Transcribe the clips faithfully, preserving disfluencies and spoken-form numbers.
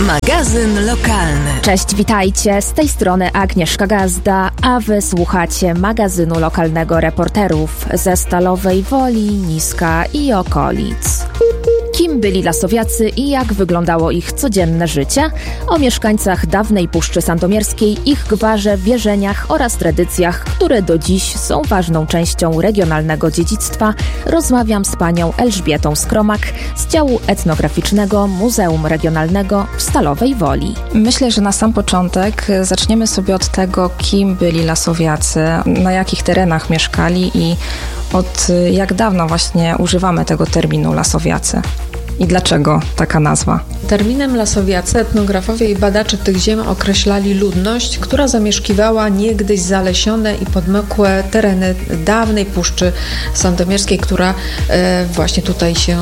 Magazyn lokalny. Cześć, witajcie. Z tej strony Agnieszka Gazda, a wy słuchacie magazynu lokalnego reporterów ze Stalowej Woli, Niska i okolic. Kim byli lasowiacy i jak wyglądało ich codzienne życie? O mieszkańcach dawnej Puszczy Sandomierskiej, ich gwarze, wierzeniach oraz tradycjach, które do dziś są ważną częścią regionalnego dziedzictwa, rozmawiam z panią Elżbietą Skromak z działu etnograficznego Muzeum Regionalnego w Stalowej Woli. Myślę, że na sam początek zaczniemy sobie od tego, kim byli lasowiacy, na jakich terenach mieszkali i od jak dawna właśnie używamy tego terminu lasowiacy. I dlaczego taka nazwa? Terminem lasowiacy etnografowie i badacze tych ziem określali ludność, która zamieszkiwała niegdyś zalesione i podmokłe tereny dawnej Puszczy Sandomierskiej, która e, właśnie tutaj się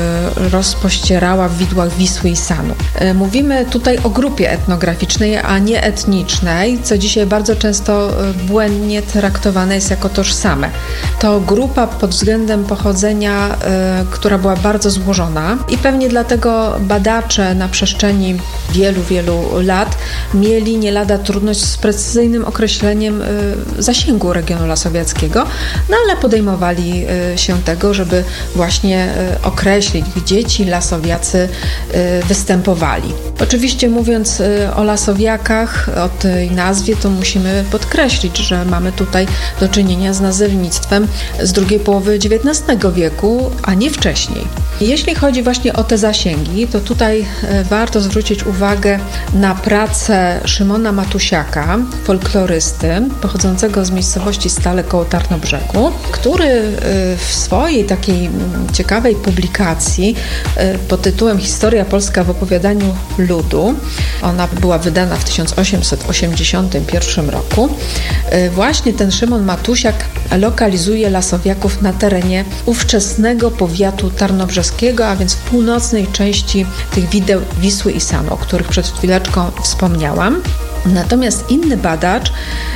e, rozpościerała w widłach Wisły i Sanu. E, mówimy tutaj o grupie etnograficznej, a nie etnicznej, co dzisiaj bardzo często e, błędnie traktowane jest jako tożsame. To grupa pod względem pochodzenia, e, która była bardzo złożona. I pewnie dlatego badacze na przestrzeni wielu, wielu lat mieli nie lada trudność z precyzyjnym określeniem y, zasięgu regionu lasowiackiego, no ale podejmowali y, się tego, żeby właśnie y, określić, gdzie ci lasowiacy y, występowali. Oczywiście mówiąc y, o lasowiakach, o tej nazwie, to musimy podkreślić, że mamy tutaj do czynienia z nazewnictwem z drugiej połowy dziewiętnastego wieku, a nie wcześniej. Jeśli chodzi właśnie o te zasięgi, to tutaj warto zwrócić uwagę na pracę Szymona Matusiaka, folklorysty pochodzącego z miejscowości Stale koło Tarnobrzegu, który w swojej takiej ciekawej publikacji pod tytułem Historia Polska w opowiadaniu ludu, ona była wydana w tysiąc osiemset osiemdziesiątym pierwszym roku, właśnie ten Szymon Matusiak lokalizuje lasowiaków na terenie ówczesnego powiatu tarnobrzeskiego, a więc w północnej części tych wideł Wisły i Sanu, o których przed chwileczką wspomniałam. Natomiast inny badacz,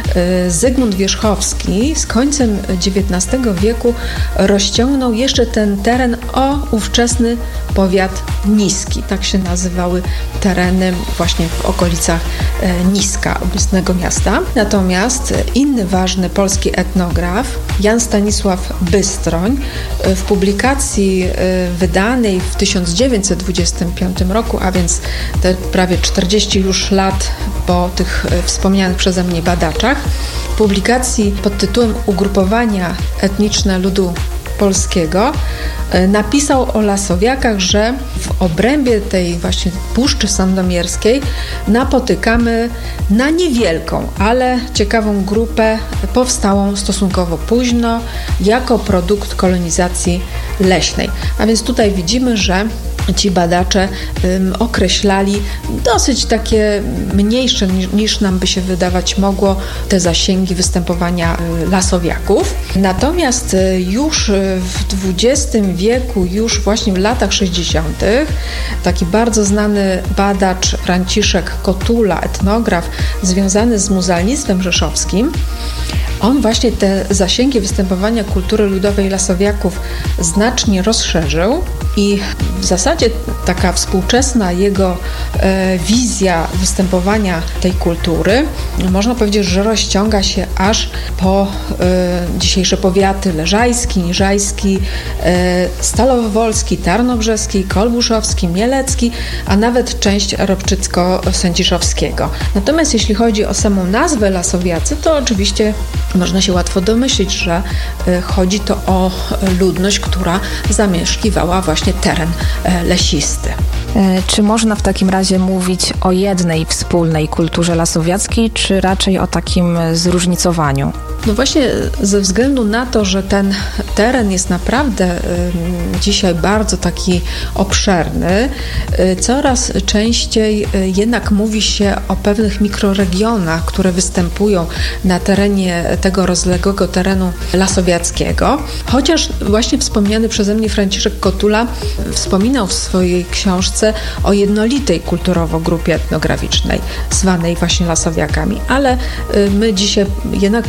Zygmunt Wierzchowski, z końcem dziewiętnastego wieku rozciągnął jeszcze ten teren o ówczesny powiat Niski. Tak się nazywały tereny właśnie w okolicach Niska, obecnego miasta. Natomiast inny ważny polski etnograf, Jan Stanisław Bystroń, w publikacji wydanej w tysiąc dziewięćset dwudziestym piątym roku, a więc te prawie czterdzieści już lat po tych wspomnianych przeze mnie badaczach, w publikacji pod tytułem Ugrupowania etniczne ludu polskiego napisał o lasowiakach, że w obrębie tej właśnie Puszczy Sandomierskiej napotykamy na niewielką, ale ciekawą grupę powstałą stosunkowo późno jako produkt kolonizacji leśnej. A więc tutaj widzimy, że ci badacze um, określali dosyć takie mniejsze niż, niż nam by się wydawać mogło te zasięgi występowania y, lasowiaków. Natomiast y, już w dwudziestym wieku, już właśnie w latach sześćdziesiątych taki bardzo znany badacz Franciszek Kotula, etnograf związany z muzealnictwem rzeszowskim, on właśnie te zasięgi występowania kultury ludowej lasowiaków znacznie rozszerzył i w zasadzie taka współczesna jego e, wizja występowania tej kultury, można powiedzieć, że rozciąga się aż po e, dzisiejsze powiaty leżajski, niżajski, e, stalowowolski, tarnobrzeski, kolbuszowski, mielecki, a nawet część ropczycko-sędziszowskiego. Natomiast jeśli chodzi o samą nazwę lasowiacy, to oczywiście można się łatwo domyślić, że chodzi to o ludność, która zamieszkiwała właśnie teren lesisty. Czy można w takim razie mówić o jednej wspólnej kulturze lasowiackiej, czy raczej o takim zróżnicowaniu? No właśnie ze względu na to, że ten teren jest naprawdę y, dzisiaj bardzo taki obszerny, y, coraz częściej y, jednak mówi się o pewnych mikroregionach, które występują na terenie tego rozległego terenu lasowiackiego. Chociaż właśnie wspomniany przeze mnie Franciszek Kotula wspominał w swojej książce o jednolitej kulturowo grupie etnograficznej, zwanej właśnie lasowiakami, ale y, my dzisiaj jednak podkreślamy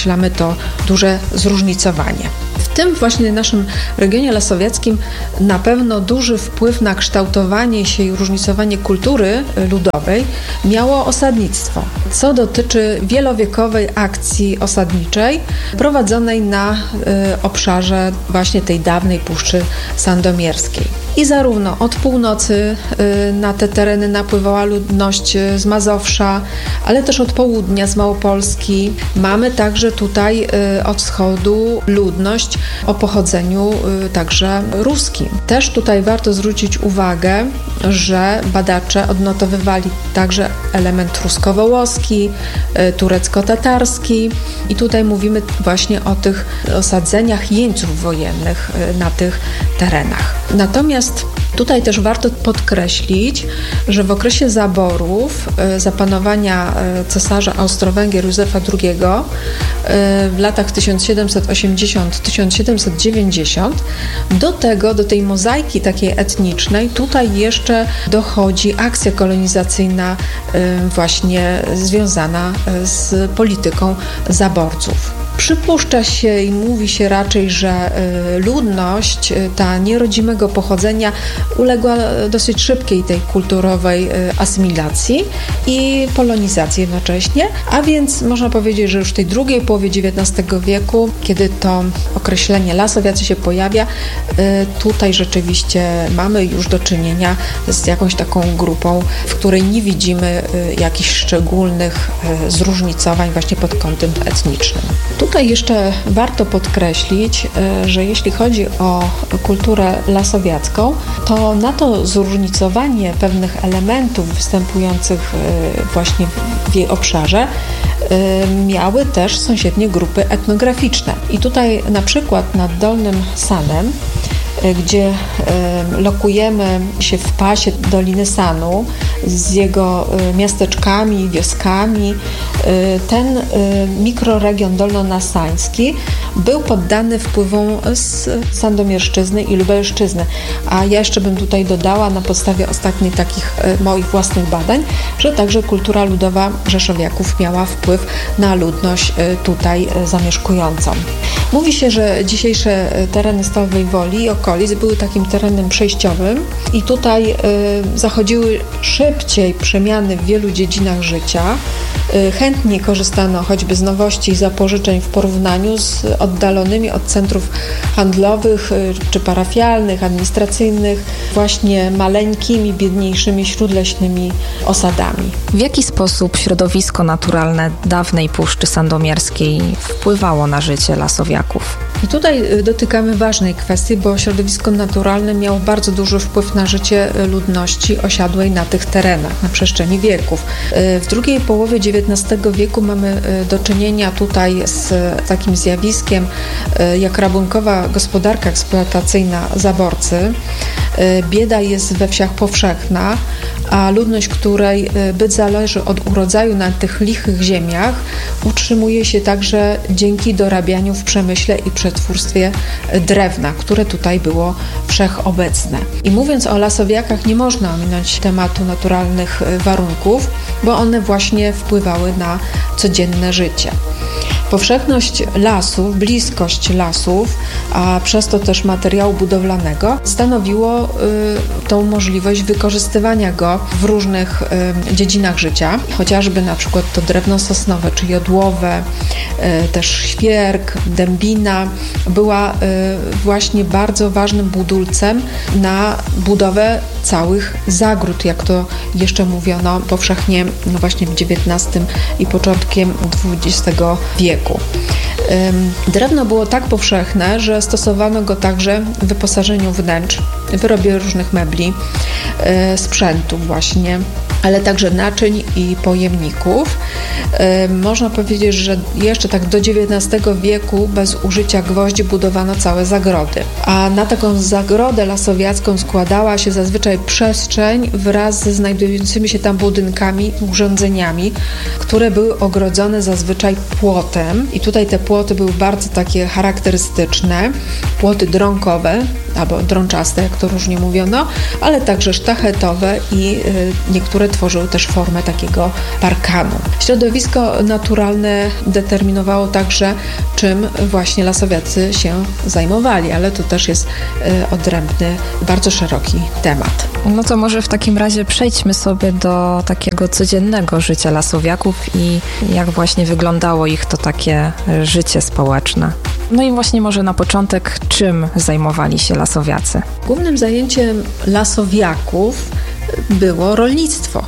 podkreślamy to duże zróżnicowanie. W tym właśnie naszym regionie lasowieckim na pewno duży wpływ na kształtowanie się i różnicowanie kultury ludowej miało osadnictwo, co dotyczy wielowiekowej akcji osadniczej prowadzonej na y, obszarze właśnie tej dawnej Puszczy Sandomierskiej. I zarówno od północy y, na te tereny napływała ludność z Mazowsza, ale też od południa z Małopolski. Mamy także tutaj y, od wschodu ludność o pochodzeniu y, także ruskim. Też tutaj warto zwrócić uwagę, że badacze odnotowywali także element ruskowołoski, y, turecko-tatarski i tutaj mówimy właśnie o tych osadzeniach jeńców wojennych y, na tych terenach. Natomiast tutaj też warto podkreślić, że w okresie zaborów, zapanowania cesarza Austro-Węgier Józefa drugiego w latach tysiąc siedemset osiemdziesiąt do tysiąc siedemset dziewięćdziesiąt do tego, do tej mozaiki takiej etnicznej, tutaj jeszcze dochodzi akcja kolonizacyjna właśnie związana z polityką zaborców. Przypuszcza się i mówi się raczej, że ludność ta nierodzimego pochodzenia uległa dosyć szybkiej tej kulturowej asymilacji i polonizacji jednocześnie, a więc można powiedzieć, że już w tej drugiej połowie dziewiętnastego wieku, kiedy to określenie lasowiacy się pojawia, tutaj rzeczywiście mamy już do czynienia z jakąś taką grupą, w której nie widzimy jakichś szczególnych zróżnicowań właśnie pod kątem etnicznym. Tutaj jeszcze warto podkreślić, że jeśli chodzi o kulturę lasowiacką, to na to zróżnicowanie pewnych elementów występujących właśnie w jej obszarze miały też sąsiednie grupy etnograficzne. I tutaj na przykład nad Dolnym Sanem, gdzie lokujemy się w pasie Doliny Sanu z jego miasteczkami, wioskami. Ten mikroregion dolnonasański był poddany wpływom z Sandomierszczyzny i Lubelszczyzny. A ja jeszcze bym tutaj dodała na podstawie ostatnich takich moich własnych badań, że także kultura ludowa Rzeszowiaków miała wpływ na ludność tutaj zamieszkującą. Mówi się, że dzisiejsze tereny Stalowej Woli i okolic były takim terenem przejściowym i tutaj y, zachodziły szybciej przemiany w wielu dziedzinach życia. Y, chętnie korzystano choćby z nowości i zapożyczeń w porównaniu z oddalonymi od centrów handlowych y, czy parafialnych, administracyjnych, właśnie maleńkimi, biedniejszymi, śródleśnymi osadami. W jaki sposób środowisko naturalne dawnej Puszczy Sandomierskiej wpływało na życie lasowiaków? I tutaj dotykamy ważnej kwestii, bo środowisko naturalne miało bardzo duży wpływ na życie ludności osiadłej na tych terenach na przestrzeni wieków. W drugiej połowie dziewiętnastego wieku mamy do czynienia tutaj z takim zjawiskiem jak rabunkowa gospodarka eksploatacyjna zaborcy. Bieda jest we wsiach powszechna, a ludność, której byt zależy od urodzaju na tych lichych ziemiach, utrzymuje się także dzięki dorabianiu w przemyśle i przetwórstwie drewna, które tutaj było wszechobecne. I mówiąc o lasowiakach, nie można ominąć tematu naturalnych warunków, bo one właśnie wpływały na codzienne życie. Powszechność lasów, bliskość lasów, a przez to też materiału budowlanego stanowiło y, tą możliwość wykorzystywania go w różnych y, dziedzinach życia, chociażby na przykład to drewno sosnowe czy jodłowe, y, też świerk, dębina była y, właśnie bardzo ważnym budulcem na budowę całych zagród, jak to jeszcze mówiono powszechnie no właśnie w dziewiętnastym i początkiem dwudziestego wieku. Drewno było tak powszechne, że stosowano go także w wyposażeniu wnętrz, w wyrobie różnych mebli, sprzętu właśnie, ale także naczyń i pojemników. Można powiedzieć, że jeszcze tak do dziewiętnastego wieku bez użycia gwoździ budowano całe zagrody. A na taką zagrodę lasowiacką składała się zazwyczaj przestrzeń wraz ze znajdującymi się tam budynkami, urządzeniami, które były ogrodzone zazwyczaj płotem. I tutaj te płoty były bardzo takie charakterystyczne, płoty drąkowe albo drączaste, jak to różnie mówiono, ale także sztachetowe i y, niektóre tworzyły też formę takiego parkanu. Środowisko naturalne determinowało także, czym właśnie lasowiacy się zajmowali, ale to też jest odrębny, bardzo szeroki temat. No to może w takim razie przejdźmy sobie do takiego codziennego życia lasowiaków i jak właśnie wyglądało ich to takie życie społeczne. No i właśnie może na początek, czym zajmowali się lasowiacy? Głównym zajęciem lasowiaków było rolnictwo.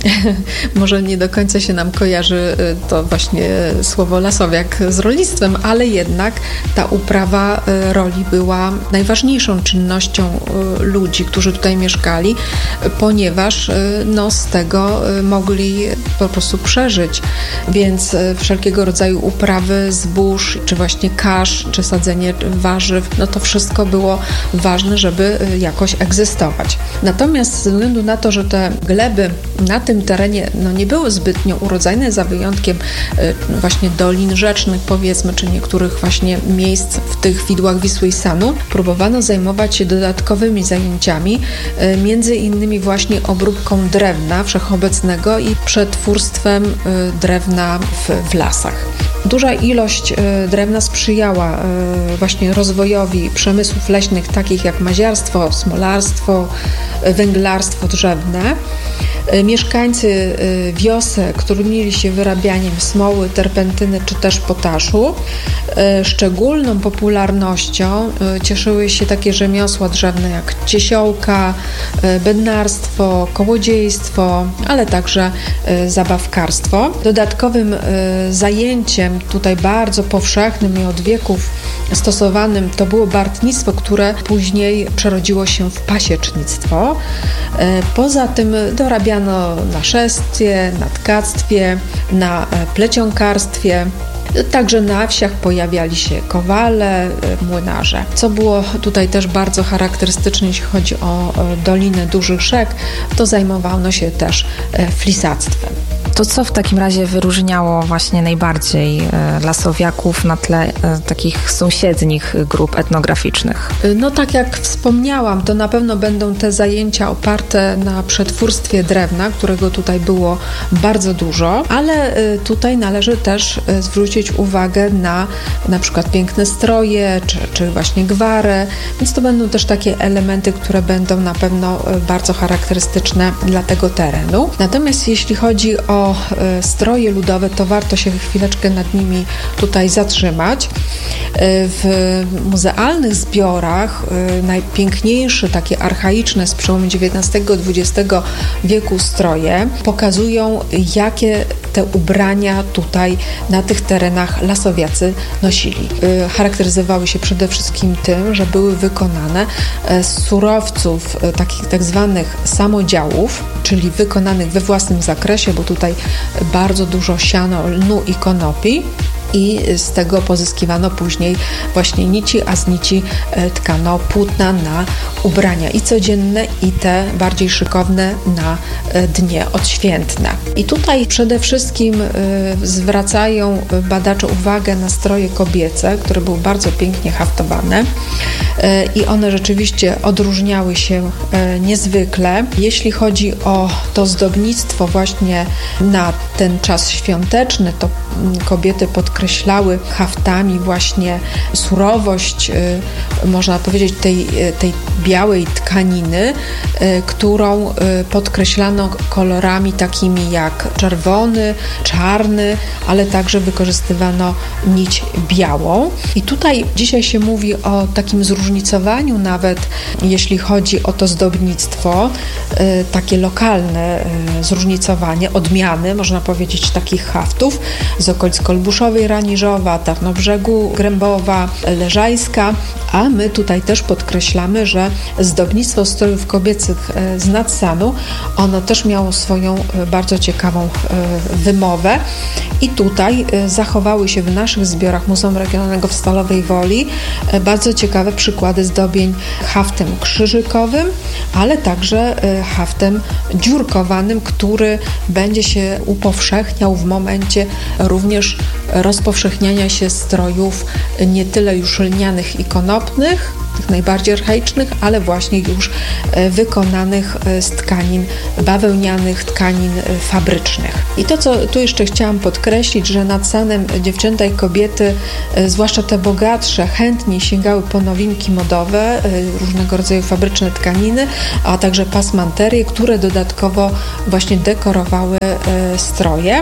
Może nie do końca się nam kojarzy to właśnie słowo lasowiak z rolnictwem, ale jednak ta uprawa roli była najważniejszą czynnością ludzi, którzy tutaj mieszkali, ponieważ no, z tego mogli po prostu przeżyć. Więc wszelkiego rodzaju uprawy zbóż, czy właśnie kasz, czy sadzenie warzyw, no to wszystko było ważne, żeby jakoś egzystować. Natomiast ze względu na to, że te gleby na tym terenie no, nie były zbytnio urodzajne, za wyjątkiem y, właśnie dolin rzecznych, powiedzmy, czy niektórych właśnie miejsc w tych widłach Wisły i Sanu, próbowano zajmować się dodatkowymi zajęciami, y, między innymi właśnie obróbką drewna wszechobecnego i przetwórstwem y, drewna w, w lasach. Duża ilość y, drewna sprzyjała y, właśnie rozwojowi przemysłów leśnych, takich jak maziarstwo, smolarstwo, y, węglarstwo drzewne. Y, mieszkańcy y, wiosek trudnili się wyrabianiem smoły, terpentyny czy też potaszu. Y, szczególną popularnością y, cieszyły się takie rzemiosła drzewne jak ciesiołka, y, bednarstwo, kołodziejstwo, ale także y, zabawkarstwo. Dodatkowym y, zajęciem tutaj bardzo powszechnym i od wieków stosowanym to było bartnictwo, które później przerodziło się w pasiecznictwo. Poza tym dorabiano na szewstwie, na tkactwie, na plecionkarstwie. Także na wsiach pojawiali się kowale, młynarze. Co było tutaj też bardzo charakterystyczne, jeśli chodzi o dolinę dużych rzek, to zajmowano się też flisactwem. To co w takim razie wyróżniało właśnie najbardziej lasowiaków na tle takich sąsiednich grup etnograficznych? No tak jak wspomniałam, to na pewno będą te zajęcia oparte na przetwórstwie drewna, którego tutaj było bardzo dużo, ale tutaj należy też zwrócić uwagę na na przykład piękne stroje, czy, czy właśnie gwarę, więc to będą też takie elementy, które będą na pewno bardzo charakterystyczne dla tego terenu. Natomiast jeśli chodzi o stroje ludowe, to warto się chwileczkę nad nimi tutaj zatrzymać. W muzealnych zbiorach najpiękniejsze, takie archaiczne z przełomu dziewiętnastego do dwudziestego wieku stroje pokazują, jakie te ubrania tutaj na tych terenach lasowiacy nosili. Charakteryzowały się przede wszystkim tym, że były wykonane z surowców takich tak zwanych samodziałów, czyli wykonanych we własnym zakresie, bo tutaj bardzo dużo siano, lnu i konopi. I z tego pozyskiwano później właśnie nici, a z nici tkano płótna na ubrania i codzienne, i te bardziej szykowne na dnie odświętne. I tutaj przede wszystkim zwracają badacze uwagę na stroje kobiece, które były bardzo pięknie haftowane i one rzeczywiście odróżniały się niezwykle. Jeśli chodzi o to zdobnictwo właśnie na ten czas świąteczny, to kobiety podkreślały haftami właśnie surowość, można powiedzieć, tej, tej białej tkaniny, którą podkreślano kolorami takimi jak czerwony, czarny, ale także wykorzystywano nić białą. I tutaj dzisiaj się mówi o takim zróżnicowaniu nawet, jeśli chodzi o to zdobnictwo, takie lokalne zróżnicowanie, odmiany, można powiedzieć, takich haftów z okolic Kolbuszowej, Raniżowa, Tarnobrzegu, Grębowa, Leżajska, a my tutaj też podkreślamy, że zdobnictwo strojów kobiecych z Nadsanu, ono też miało swoją bardzo ciekawą wymowę i tutaj zachowały się w naszych zbiorach Muzeum Regionalnego w Stalowej Woli bardzo ciekawe przykłady zdobień haftem krzyżykowym, ale także haftem dziurkowanym, który będzie się upowszechniał w momencie również rozpowszechniania się strojów nie tyle już lnianych i konopnych, tych najbardziej archaicznych, ale właśnie już wykonanych z tkanin bawełnianych, tkanin fabrycznych. I to, co tu jeszcze chciałam podkreślić, że nad sanem dziewczęta i kobiety, zwłaszcza te bogatsze, chętnie sięgały po nowinki modowe, różnego rodzaju fabryczne tkaniny, a także pasmanterie, które dodatkowo właśnie dekorowały stroje.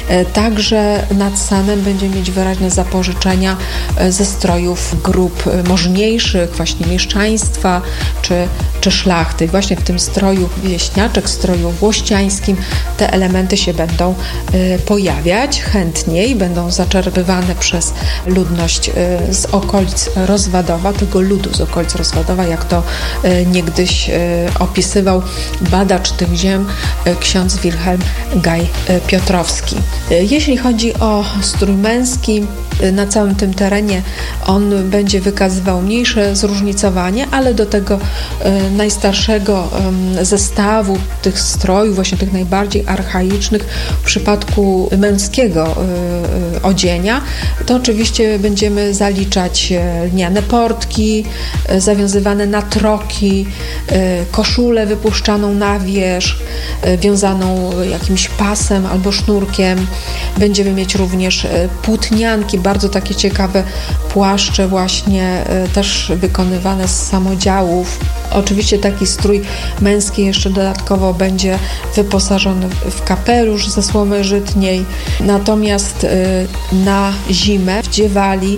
Także nad sanem będzie mieć wyraźne zapożyczenia ze strojów grup możniejszych, właśnie mieszczaństwa czy, czy szlachty. Właśnie w tym stroju wieśniaczek, stroju włościańskim te elementy się będą pojawiać chętniej, będą zaczerpywane przez ludność z okolic Rozwadowa, tego ludu z okolic Rozwadowa, jak to niegdyś opisywał badacz tych ziem ksiądz Wilhelm Gaj-Piotrowski. Jeśli chodzi o strój męski, na całym tym terenie on będzie wykazywał mniejsze zróżnicowanie, ale do tego najstarszego zestawu tych strojów, właśnie tych najbardziej archaicznych w przypadku męskiego odzienia, to oczywiście będziemy zaliczać lniane portki, zawiązywane na troki, koszulę wypuszczaną na wierzch, wiązaną jakimś pasem albo sznurkiem. Będziemy mieć również płótnianki, bardzo takie ciekawe płaszcze właśnie też wykonywane z samodziałów. Oczywiście taki strój męski jeszcze dodatkowo będzie wyposażony w kapelusz ze słomy żytniej. Natomiast na zimę wdziewali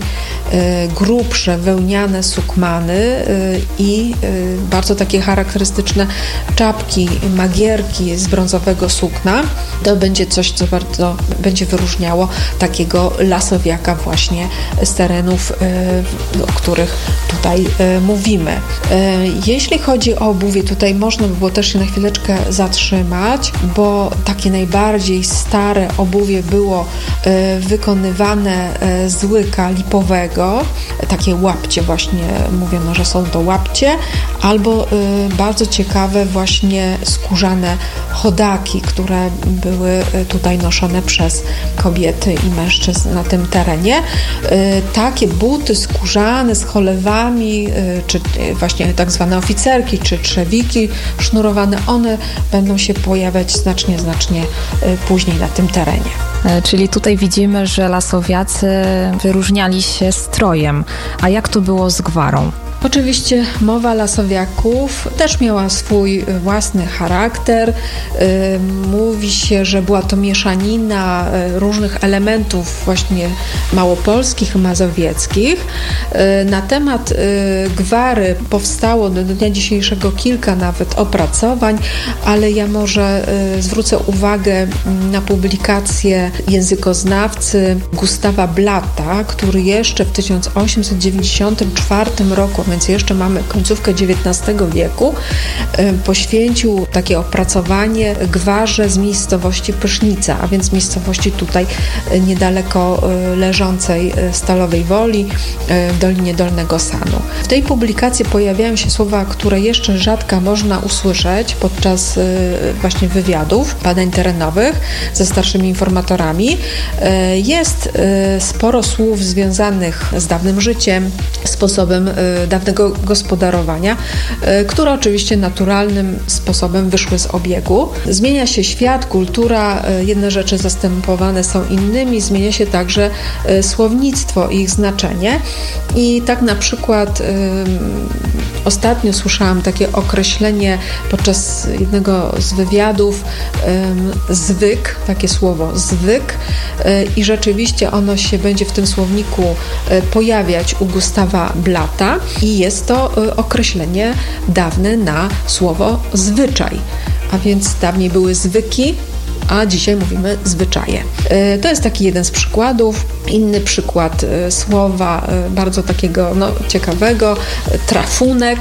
grubsze wełniane sukmany i bardzo takie charakterystyczne czapki, magierki z brązowego sukna. To będzie coś, co bardzo będzie wyróżniało takiego lasowiaka właśnie z terenów, o których tutaj mówimy. Jeśli chodzi o obuwie, tutaj można by było też się na chwileczkę zatrzymać, bo takie najbardziej stare obuwie było wykonywane z łyka lipowego, takie łapcie właśnie, mówiono, że są to łapcie, albo bardzo ciekawe właśnie skórzane chodaki, które były tutaj noszone przez kobiety i mężczyzn na tym terenie. Takie buty skórzane z cholewami, czy właśnie tak zwane oficerki, czy trzewiki sznurowane, one będą się pojawiać znacznie, znacznie później na tym terenie. Czyli tutaj widzimy, że lasowiacy wyróżniali się strojem. A jak to było z gwarą? Oczywiście mowa lasowiaków też miała swój własny charakter. Mówi się, że była to mieszanina różnych elementów właśnie małopolskich, mazowieckich. Na temat gwary powstało do dnia dzisiejszego kilka nawet opracowań, ale ja może zwrócę uwagę na publikację językoznawcy Gustawa Blatta, który jeszcze w tysiąc osiemset dziewięćdziesiątym czwartym roku, więc jeszcze mamy końcówkę dziewiętnastego wieku, poświęcił takie opracowanie gwarze z miejscowości Pysznica, a więc miejscowości tutaj niedaleko leżącej Stalowej Woli w Dolinie Dolnego Sanu. W tej publikacji pojawiają się słowa, które jeszcze rzadko można usłyszeć podczas właśnie wywiadów, badań terenowych ze starszymi informatorami. Jest sporo słów związanych z dawnym życiem, sposobem dawnego gospodarowania, które oczywiście naturalnym sposobem wyszły z obiegu. Zmienia się świat, kultura, jedne rzeczy zastępowane są innymi, zmienia się także słownictwo i ich znaczenie. I tak na przykład ostatnio słyszałam takie określenie podczas jednego z wywiadów zwyk, takie słowo zwyk i rzeczywiście ono się będzie w tym słowniku pojawiać u Gustawa Blatta i jest to określenie dawne na słowo zwyczaj, a więc dawniej były zwyki, a dzisiaj mówimy zwyczaje. To jest taki jeden z przykładów. Inny przykład słowa bardzo takiego no, ciekawego, trafunek.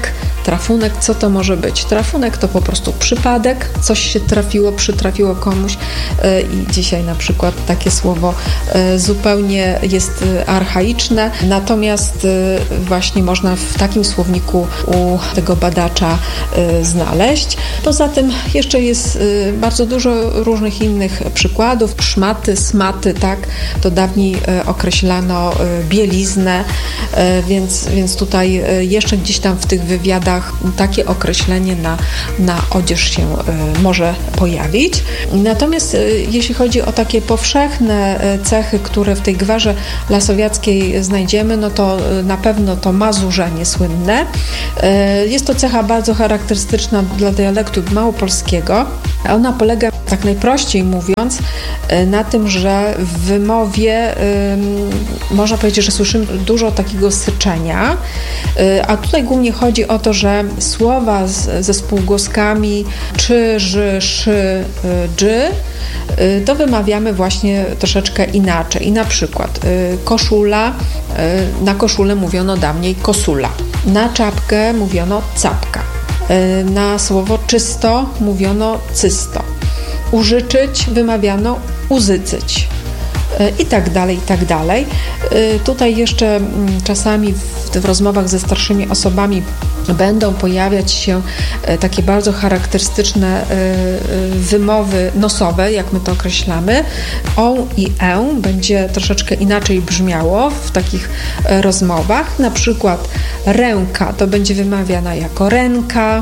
trafunek, co to może być? Trafunek to po prostu przypadek, coś się trafiło, przytrafiło komuś i dzisiaj na przykład takie słowo zupełnie jest archaiczne, natomiast właśnie można w takim słowniku u tego badacza znaleźć. Poza tym jeszcze jest bardzo dużo różnych innych przykładów. Szmaty, smaty, tak, to dawniej określano bieliznę, więc, więc tutaj jeszcze gdzieś tam w tych wywiadach takie określenie na, na odzież się może pojawić. Natomiast jeśli chodzi o takie powszechne cechy, które w tej gwarze lasowiackiej znajdziemy, no to na pewno to mazurzenie słynne. Jest to cecha bardzo charakterystyczna dla dialektu małopolskiego. Ona polega, tak najprościej mówiąc, na tym, że w wymowie można powiedzieć, że słyszymy dużo takiego syczenia, a tutaj głównie chodzi o to, że słowa z, ze spółgłoskami czy, ży, szy, dży to wymawiamy właśnie troszeczkę inaczej. I na przykład koszula, na koszulę mówiono dawniej kosula, na czapkę mówiono capka, na słowo czysto mówiono cysto, użyczyć wymawiano uzycyć i tak dalej, i tak dalej. Tutaj jeszcze czasami w, w rozmowach ze starszymi osobami będą pojawiać się takie bardzo charakterystyczne wymowy nosowe, jak my to określamy. O i e będzie troszeczkę inaczej brzmiało w takich rozmowach. Na przykład ręka to będzie wymawiana jako ręka,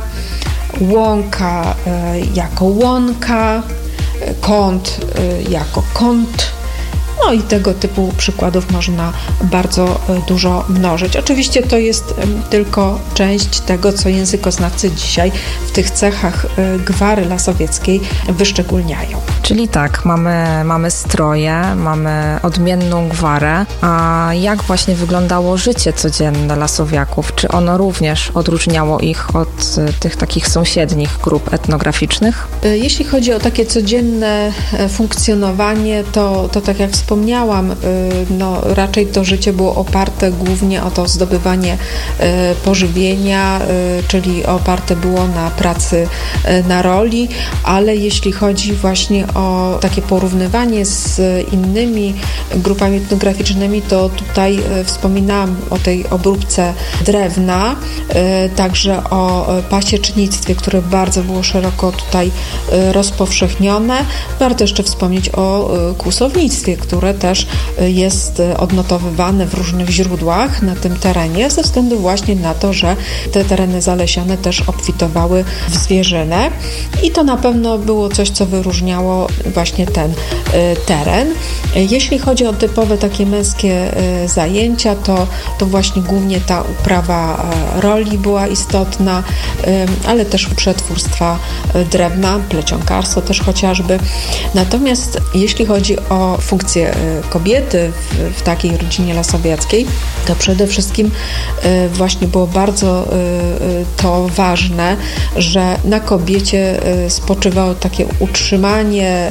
łąka jako łąka, kąt jako kąt. No i tego typu przykładów można bardzo dużo mnożyć. Oczywiście to jest tylko część tego, co językoznawcy dzisiaj w tych cechach gwary lasowieckiej wyszczególniają. Czyli tak, mamy, mamy stroje, mamy odmienną gwarę, a jak właśnie wyglądało życie codzienne lasowiaków? Czy ono również odróżniało ich od tych takich sąsiednich grup etnograficznych? Jeśli chodzi o takie codzienne funkcjonowanie, to, to tak jak wspomniałam, no, raczej to życie było oparte głównie o to zdobywanie pożywienia, czyli oparte było na pracy na roli, ale jeśli chodzi właśnie o takie porównywanie z innymi grupami etnograficznymi, to tutaj wspominałam o tej obróbce drewna, także o pasiecznictwie, które bardzo było szeroko tutaj rozpowszechnione. Warto jeszcze wspomnieć o kłusownictwie, które też jest odnotowywane w różnych źródłach na tym terenie, ze względu właśnie na to, że te tereny zalesione też obfitowały w zwierzynę i to na pewno było coś, co wyróżniało właśnie ten teren. Jeśli chodzi o typowe takie męskie zajęcia, to, to właśnie głównie ta uprawa roli była istotna, ale też przetwórstwa drewna, plecionkarstwo też chociażby. Natomiast jeśli chodzi o funkcję kobiety w, w takiej rodzinie lasowiackiej, to przede wszystkim właśnie było bardzo to ważne, że na kobiecie spoczywało takie utrzymanie,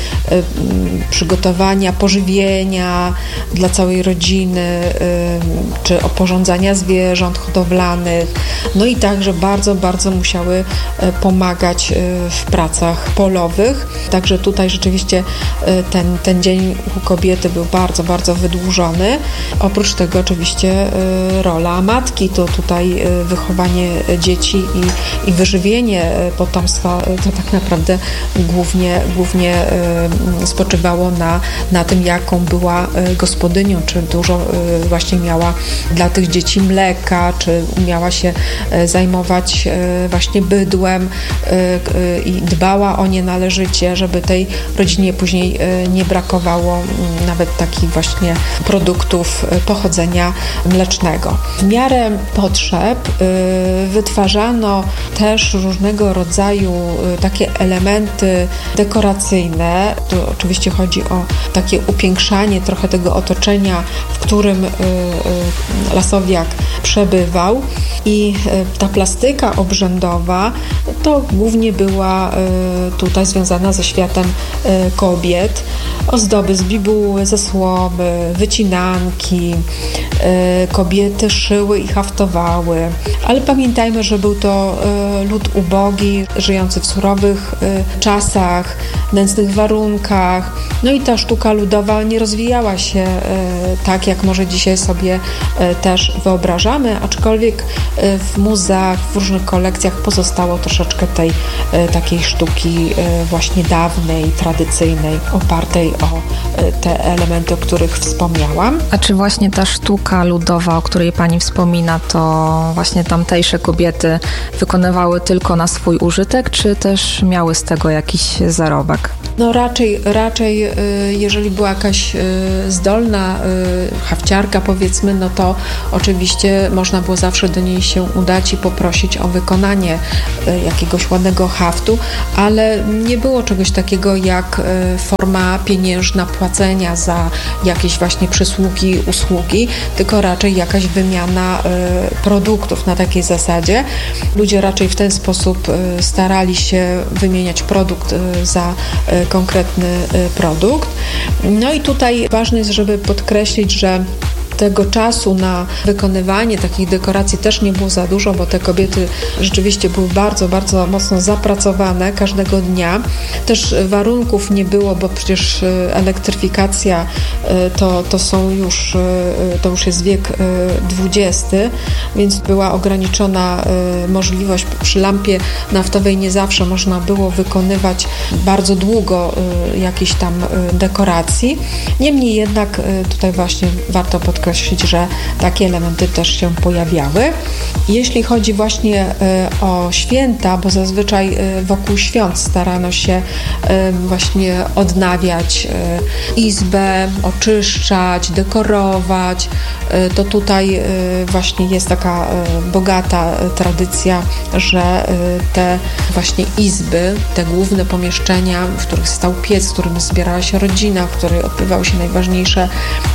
przygotowania pożywienia dla całej rodziny, czy oporządzania zwierząt hodowlanych, no i także bardzo, bardzo musiały pomagać w pracach polowych. Także tutaj rzeczywiście ten, ten dzień u kobiety był bardzo, bardzo wydłużony. Oprócz tego oczywiście rola matki, to tutaj wychowanie dzieci i, i wyżywienie potomstwa to tak naprawdę głównie, głównie spoczywało na, na tym, jaką była gospodynią, czy dużo właśnie miała dla tych dzieci mleka, czy umiała się zajmować właśnie bydłem i dbała o nie należycie, żeby tej rodzinie później nie brakowało nawet takich właśnie produktów pochodzenia mlecznego. W miarę potrzeb wytwarzano też różnego rodzaju takie elementy dekoracyjne. Tu oczywiście chodzi o takie upiększanie trochę tego otoczenia, w którym lasowiak przebywał i ta plastyka obrzędowa to to głównie była tutaj związana ze światem kobiet. Ozdoby z bibuły, ze słomy, wycinanki. Kobiety szyły i haftowały. Ale pamiętajmy, że był to lud ubogi, żyjący w surowych czasach, nędznych warunkach. No i ta sztuka ludowa nie rozwijała się tak, jak może dzisiaj sobie też wyobrażamy, aczkolwiek w muzeach, w różnych kolekcjach pozostało troszeczkę tej takiej sztuki właśnie dawnej, tradycyjnej, opartej o te elementy, o których wspomniałam. A czy właśnie ta sztuka ludowa, o której Pani wspomina, to właśnie tamtejsze kobiety wykonywały tylko na swój użytek, czy też miały z tego jakiś zarobek? No raczej, raczej jeżeli była jakaś zdolna hafciarka, powiedzmy, no to oczywiście można było zawsze do niej się udać i poprosić o wykonanie jakiegoś ładnego haftu, ale nie było czegoś takiego jak forma pieniężna płacenia za jakieś właśnie przysługi, usługi, tylko raczej jakaś wymiana produktów na takiej zasadzie. Ludzie raczej w ten sposób starali się wymieniać produkt za konkretny produkt. No i tutaj ważne jest, żeby podkreślić, że tego czasu na wykonywanie takich dekoracji też nie było za dużo, bo te kobiety rzeczywiście były bardzo, bardzo mocno zapracowane każdego dnia. Też warunków nie było, bo przecież elektryfikacja to, to są już, to już jest wiek dwudziesty, więc była ograniczona możliwość. Przy lampie naftowej nie zawsze można było wykonywać bardzo długo jakichś tam dekoracji. Niemniej jednak tutaj właśnie warto podkreślić, że takie elementy też się pojawiały. Jeśli chodzi właśnie o święta, bo zazwyczaj wokół świąt starano się właśnie odnawiać izbę, oczyszczać, dekorować, to tutaj właśnie jest taka bogata tradycja, że te właśnie izby, te główne pomieszczenia, w których stał piec, w którym zbierała się rodzina, w której odbywały się najważniejsze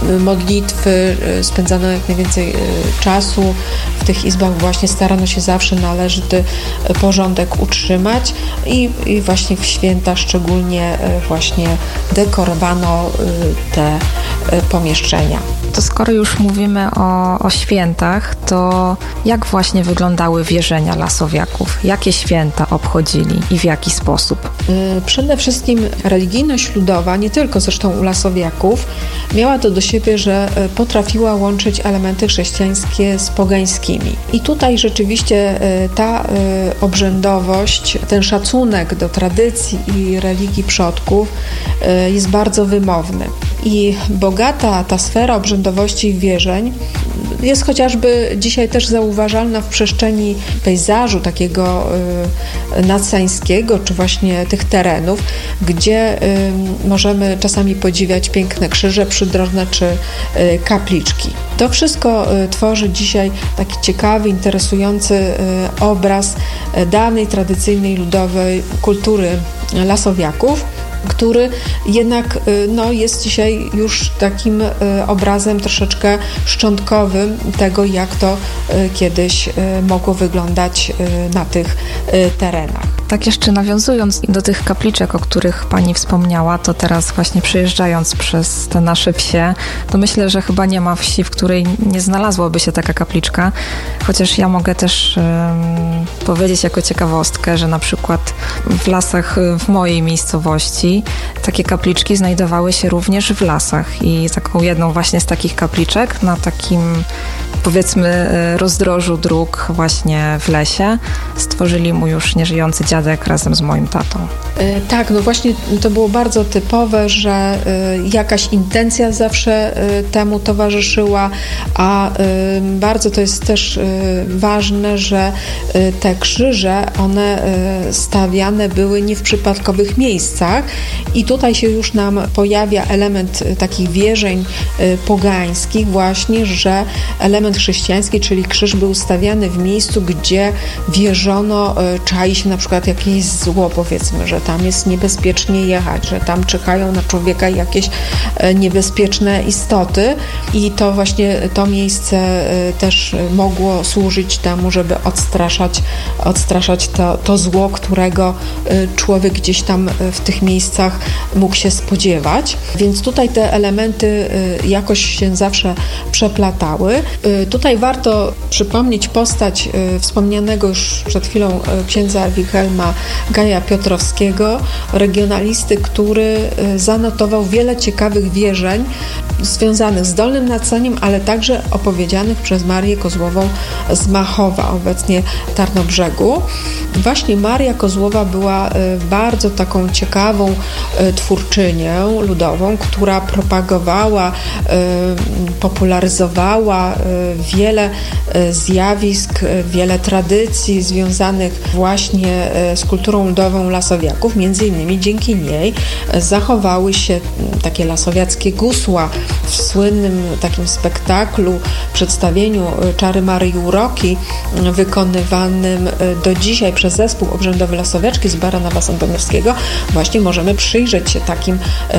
modlitwy, spędzano jak najwięcej czasu w tych izbach, właśnie starano się zawsze należyty porządek utrzymać i, i właśnie w święta szczególnie właśnie dekorowano te pomieszczenia. To skoro już mówimy o, o świętach, to jak właśnie wyglądały wierzenia Lasowiaków? Jakie święta obchodzili i w jaki sposób? Przede wszystkim religijność ludowa, nie tylko zresztą u Lasowiaków, miała to do siebie, że potrafiła łączyć elementy chrześcijańskie z pogańskimi. I tutaj rzeczywiście ta obrzędowość, ten szacunek do tradycji i religii przodków jest bardzo wymowny. I bogata ta sfera obrzędowości i wierzeń jest chociażby dzisiaj też zauważalna w przestrzeni pejzażu takiego y, nadsańskiego, czy właśnie tych terenów, gdzie y, możemy czasami podziwiać piękne krzyże przydrożne, czy y, kapliczki. To wszystko y, tworzy dzisiaj taki ciekawy, interesujący y, obraz y, dawnej, tradycyjnej, ludowej kultury Lasowiaków, który jednak no, jest dzisiaj już takim y, obrazem troszeczkę szczątkowym tego, jak to y, kiedyś y, mogło wyglądać y, na tych y, terenach. Tak jeszcze nawiązując do tych kapliczek, o których Pani wspomniała, to teraz właśnie przejeżdżając przez te nasze wsie, to myślę, że chyba nie ma wsi, w której nie znalazłaby się taka kapliczka, chociaż ja mogę też um, powiedzieć jako ciekawostkę, że na przykład w lasach w mojej miejscowości takie kapliczki znajdowały się również w lasach i taką jedną właśnie z takich kapliczek na takim, powiedzmy, rozdrożu dróg właśnie w lesie stworzyli mu już nieżyjący dziadek razem z moim tatą. Yy, tak, no właśnie to było bardzo typowe, że yy, jakaś intencja zawsze yy, temu towarzyszyła, a yy, bardzo to jest też yy, ważne, że yy, te krzyże, one yy, stawiane były nie w przypadkowych miejscach, I tutaj się już nam pojawia element takich wierzeń pogańskich właśnie, że element chrześcijański, czyli krzyż był stawiany w miejscu, gdzie wierzono, czai się na przykład jakieś zło, powiedzmy, że tam jest niebezpiecznie jechać, że tam czyhają na człowieka jakieś niebezpieczne istoty i to właśnie to miejsce też mogło służyć temu, żeby odstraszać, odstraszać to, to zło, którego człowiek gdzieś tam w tych miejscach mógł się spodziewać. Więc tutaj te elementy jakoś się zawsze przeplatały. Tutaj warto przypomnieć postać wspomnianego już przed chwilą księdza Wilhelma Gaja Piotrowskiego, regionalisty, który zanotował wiele ciekawych wierzeń związanych z Dolnym Nadsaniem, ale także opowiedzianych przez Marię Kozłową z Machowa, obecnie Tarnobrzegu. Właśnie Maria Kozłowa była bardzo taką ciekawą twórczynią ludową, która propagowała, popularyzowała wiele zjawisk, wiele tradycji związanych właśnie z kulturą ludową lasowiaków. Między innymi dzięki niej zachowały się takie lasowiackie gusła w słynnym takim spektaklu, przedstawieniu Czary Maryi Uroki, wykonywanym do dzisiaj przez zespół obrzędowy Lasowiaczki z Baranowa Sandomierskiego. Właśnie możemy przyjrzeć się takim